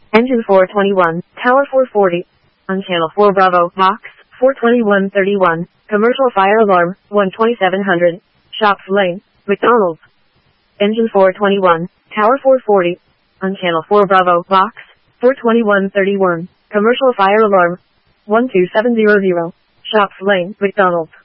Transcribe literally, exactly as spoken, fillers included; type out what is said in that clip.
Engine four twenty-one, Tower four forty. On channel four Bravo, Box, four twenty-one thirty-one. Commercial fire alarm, one twenty-seven hundred. Shops Lane, McDonald's. Engine four twenty-one, Tower four forty. On channel four Bravo, Box, four twenty-one thirty-one. Commercial fire alarm, one two seven zero zero. Shops Lane, McDonald's.